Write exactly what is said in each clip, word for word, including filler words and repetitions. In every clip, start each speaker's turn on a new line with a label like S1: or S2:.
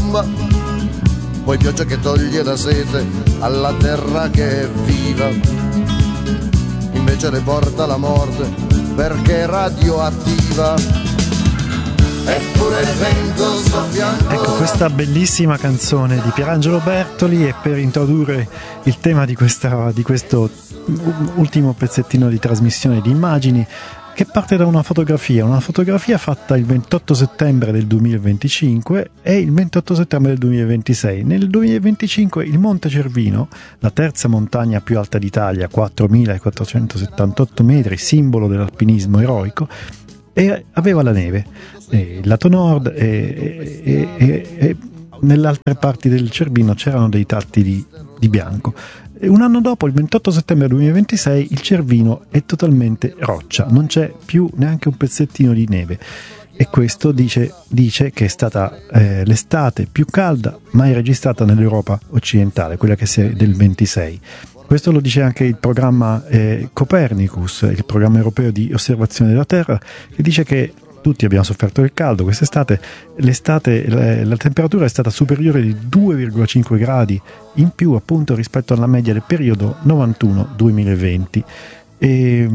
S1: bomba, poi pioggia che toglie la sete alla terra che è viva, invece le porta la morte perché è radioattiva. Eppure il vento soffiando.
S2: Ecco, questa bellissima canzone di Pierangelo Bertoli è per introdurre il tema di, questa, di questo ultimo pezzettino di trasmissione di immagini, che parte da una fotografia, una fotografia fatta il ventotto settembre del duemilaventicinque e il ventotto settembre del duemilaventisei. Nel duemilaventicinque il Monte Cervino, la terza montagna più alta d'Italia, quattromilaquattrocentosettantotto metri, simbolo dell'alpinismo eroico, e aveva la neve, e il lato nord e, e, e, e nelle altre parti del Cervino c'erano dei tratti di, di bianco. Un anno dopo, il ventotto settembre duemilaventisei, il Cervino è totalmente roccia, non c'è più neanche un pezzettino di neve, e questo dice, dice che è stata eh, l'estate più calda mai registrata nell'Europa occidentale, quella che si è del ventisei. Questo lo dice anche il programma eh, Copernicus, il programma europeo di osservazione della Terra, che dice che tutti abbiamo sofferto del caldo quest'estate. L'estate, la, la temperatura è stata superiore di due virgola cinque gradi in più, appunto, rispetto alla media del periodo novantuno duemilaventi. E,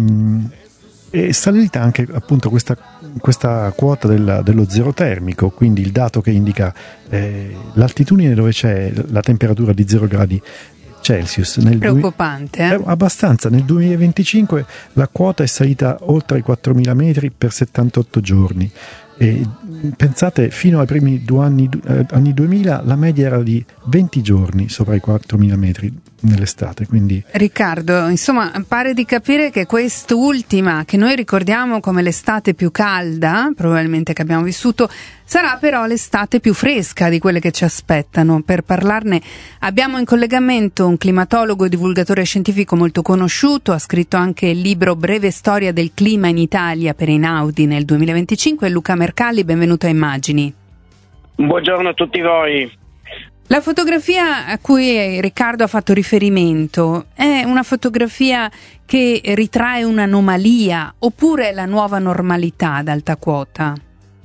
S2: è salita anche appunto questa, questa quota della, dello zero termico, quindi il dato che indica eh, l'altitudine dove c'è la temperatura di zero gradi Celsius. Nel
S3: Preoccupante, eh?
S2: Eh, abbastanza. Nel duemilaventicinque la quota è salita oltre i quattromila metri per settantotto giorni. E pensate, fino ai primi due anni, eh, anni duemila la media era di venti giorni sopra i quattromila metri nell'estate. Quindi
S3: Riccardo, insomma, pare di capire che quest'ultima, che noi ricordiamo come l'estate più calda probabilmente che abbiamo vissuto, sarà però l'estate più fresca di quelle che ci aspettano. Per parlarne abbiamo in collegamento un climatologo e divulgatore scientifico molto conosciuto, ha scritto anche il libro Breve storia del clima in Italia per Einaudi nel duemilaventicinque, Luca Mercalli. Benvenuto a Immagini.
S4: Buongiorno a tutti voi.
S3: La fotografia a cui Riccardo ha fatto riferimento è una fotografia che ritrae un'anomalia oppure la nuova normalità ad alta quota?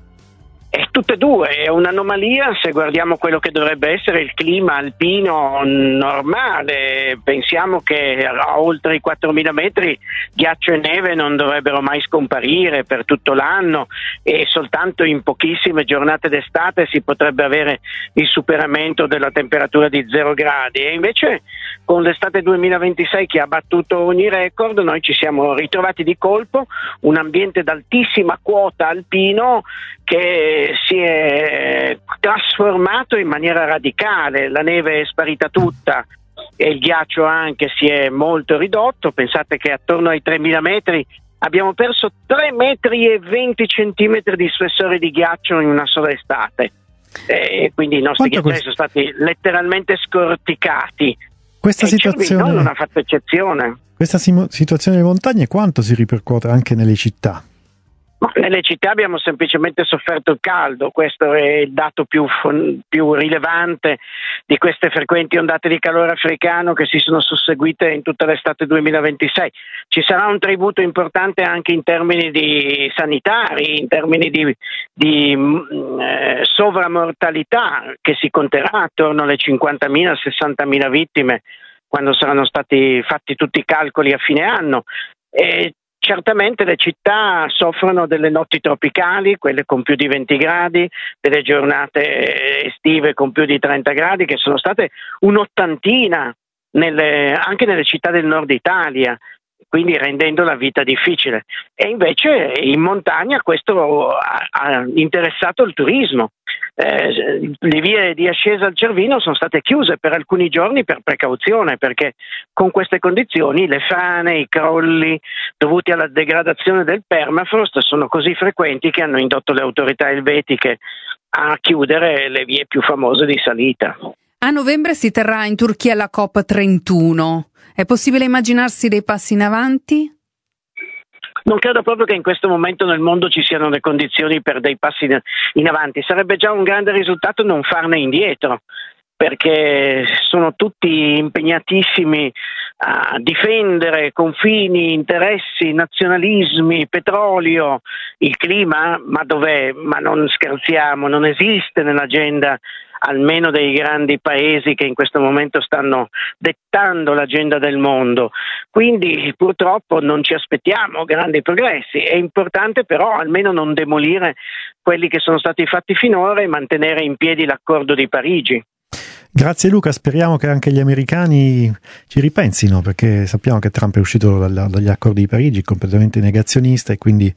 S4: È tutte e due, è un'anomalia se guardiamo quello che dovrebbe essere il clima alpino normale. Pensiamo che a oltre i quattromila metri ghiaccio e neve non dovrebbero mai scomparire per tutto l'anno e soltanto in pochissime giornate d'estate si potrebbe avere il superamento della temperatura di zero gradi, e invece con l'estate duemilaventisei che ha battuto ogni record noi ci siamo ritrovati di colpo un ambiente d'altissima quota alpino che si è trasformato in maniera radicale. La neve è sparita tutta e il ghiaccio anche si è molto ridotto. Pensate che attorno ai tremila metri abbiamo perso tre metri e venti centimetri di spessore di ghiaccio in una sola estate, e quindi i nostri ghiacciai sono stati letteralmente scorticati.
S2: Questa
S4: e
S2: situazione
S4: non ha fatto eccezione.
S2: Questa sim- situazione delle montagne quanto si ripercuote anche nelle città?
S4: Ma nelle città abbiamo semplicemente sofferto il caldo, questo è il dato più, più rilevante di queste frequenti ondate di calore africano che si sono susseguite in tutta l'estate duemilaventisei. Ci sarà un tributo importante anche in termini di sanitari, in termini di, di eh, sovramortalità, che si conterà attorno alle cinquantamila sessantamila vittime quando saranno stati fatti tutti i calcoli a fine anno. E certamente le città soffrono delle notti tropicali, quelle con più di venti gradi, delle giornate estive con più di trenta gradi, che sono state un'ottantina nelle, anche nelle città del nord Italia, quindi rendendo la vita difficile. E invece in montagna questo ha, ha interessato il turismo. Eh, le vie di ascesa al Cervino sono state chiuse per alcuni giorni per precauzione, perché con queste condizioni le frane, i crolli dovuti alla degradazione del permafrost sono così frequenti che hanno indotto le autorità elvetiche a chiudere le vie più famose di salita.
S3: A novembre si terrà in Turchia la COP trentuno. È possibile immaginarsi dei passi in avanti?
S4: Non credo proprio che in questo momento nel mondo ci siano le condizioni per dei passi in avanti. Sarebbe già un grande risultato non farne indietro, perché sono tutti impegnatissimi a difendere confini, interessi, nazionalismi, petrolio, il clima, ma dov'è? Ma non scherziamo, non esiste nell'agenda almeno dei grandi paesi che in questo momento stanno dettando l'agenda del mondo. Quindi purtroppo non ci aspettiamo grandi progressi. È importante però almeno non demolire quelli che sono stati fatti finora e mantenere in piedi l'accordo di Parigi.
S2: Grazie Luca, speriamo che anche gli americani ci ripensino, perché sappiamo che Trump è uscito dalla, dagli accordi di Parigi completamente negazionista, e quindi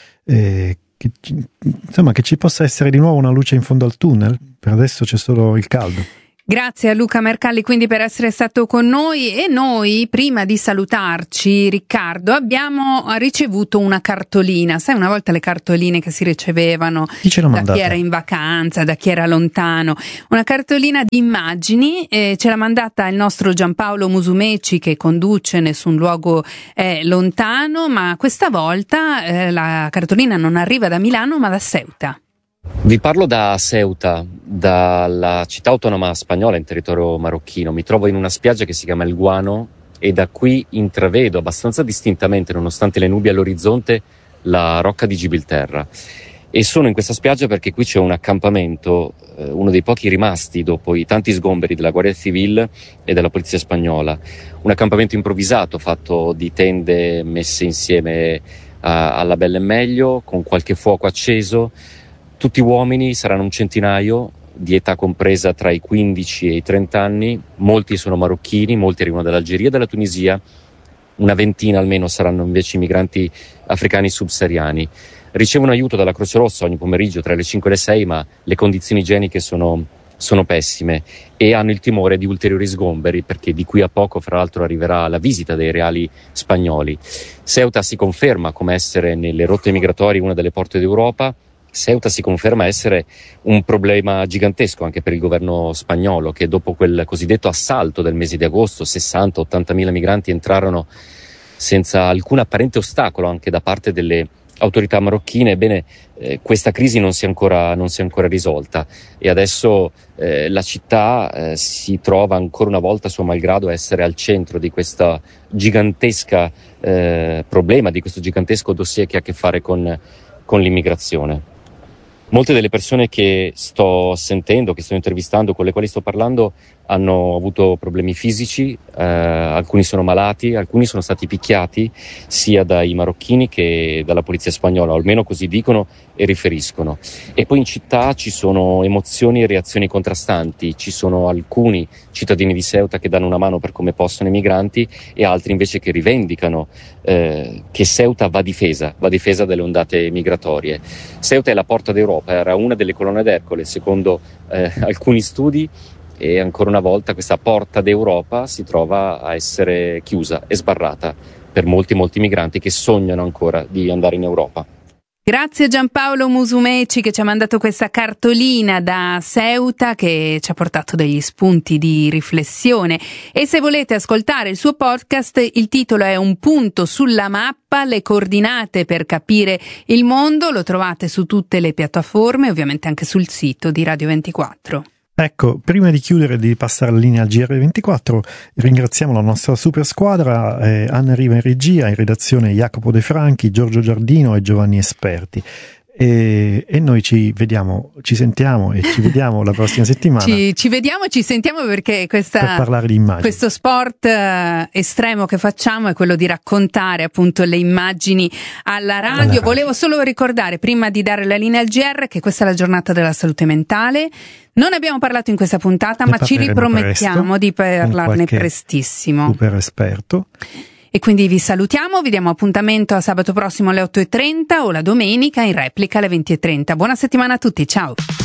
S2: eh, che, insomma che ci possa essere di nuovo una luce in fondo al tunnel. Per adesso c'è solo il caldo.
S3: Grazie a Luca Mercalli quindi per essere stato con noi. E noi, prima di salutarci, Riccardo, abbiamo ricevuto una cartolina. Sai, una volta le cartoline che si ricevevano da
S2: mandata?
S3: Chi era in vacanza, da chi era lontano, una cartolina di immagini, eh, ce l'ha mandata il nostro Giampaolo Musumeci, che conduce Nessun luogo è lontano, ma questa volta eh, la cartolina non arriva da Milano ma da Ceuta.
S5: Vi parlo da Ceuta, dalla città autonoma spagnola in territorio marocchino. Mi trovo in una spiaggia che si chiama El Guano e da qui intravedo abbastanza distintamente, nonostante le nubi all'orizzonte, la rocca di Gibilterra. E sono in questa spiaggia perché qui c'è un accampamento, eh, uno dei pochi rimasti dopo i tanti sgomberi della Guardia Civile e della Polizia Spagnola. Un accampamento improvvisato fatto di tende messe insieme a, alla bella e meglio, con qualche fuoco acceso. Tutti uomini, saranno un centinaio, di età compresa tra i quindici e i trenta anni, molti sono marocchini, molti arrivano dall'Algeria e dalla Tunisia, una ventina almeno saranno invece i migranti africani subsahariani. Ricevono aiuto dalla Croce Rossa ogni pomeriggio tra le cinque e le sei, ma le condizioni igieniche sono, sono pessime e hanno il timore di ulteriori sgomberi, perché di qui a poco fra l'altro arriverà la visita dei reali spagnoli. Ceuta si conferma come essere nelle rotte migratorie una delle porte d'Europa. Ceuta si conferma essere un problema gigantesco anche per il governo spagnolo, che dopo quel cosiddetto assalto del mese di agosto, sessanta ottanta mila migranti entrarono senza alcun apparente ostacolo anche da parte delle autorità marocchine. Ebbene, eh, questa crisi non si è ancora, non si è ancora risolta e adesso eh, la città eh, si trova ancora una volta, suo malgrado, a essere al centro di questa gigantesca eh, problema, di questo gigantesco dossier che ha a che fare con, con l'immigrazione. Molte delle persone che sto sentendo, che sto intervistando, con le quali sto parlando, hanno avuto problemi fisici, eh, alcuni sono malati, alcuni sono stati picchiati sia dai marocchini che dalla polizia spagnola, o almeno così dicono e riferiscono. E poi in città ci sono emozioni e reazioni contrastanti, ci sono alcuni cittadini di Ceuta che danno una mano per come possono ai migranti e altri invece che rivendicano eh, che Ceuta va difesa, va difesa dalle ondate migratorie. Ceuta è la porta d'Europa, era una delle colonne d'Ercole secondo eh, alcuni studi, e ancora una volta questa porta d'Europa si trova a essere chiusa e sbarrata per molti molti migranti che sognano ancora di andare in Europa.
S3: Grazie Giampaolo Musumeci che ci ha mandato questa cartolina da Ceuta, che ci ha portato degli spunti di riflessione. E se volete ascoltare il suo podcast, il titolo è Un punto sulla mappa, le coordinate per capire il mondo. Lo trovate su tutte le piattaforme, ovviamente anche sul sito di Radio ventiquattro.
S2: Ecco, prima di chiudere e di passare la linea al G R ventiquattro, ringraziamo la nostra super squadra, eh, Anna Riva in regia, in redazione Jacopo De Franchi, Giorgio Giardino e Giovanni Esperti. E, e noi ci vediamo, ci sentiamo e ci vediamo la prossima settimana.
S3: Ci, ci vediamo e ci sentiamo perché questa,
S2: per parlare di immagini.
S3: Questo sport eh, estremo che facciamo è quello di raccontare appunto le immagini alla radio. Alla radio. Volevo solo ricordare, prima di dare la linea al G R, che questa è la giornata della salute mentale. Non abbiamo parlato in questa puntata, ne ma ci ripromettiamo presto, di parlarne prestissimo.
S2: Super esperto.
S3: E quindi vi salutiamo, vi diamo appuntamento a sabato prossimo alle otto e trenta o la domenica in replica alle venti e trenta. Buona settimana a tutti, ciao!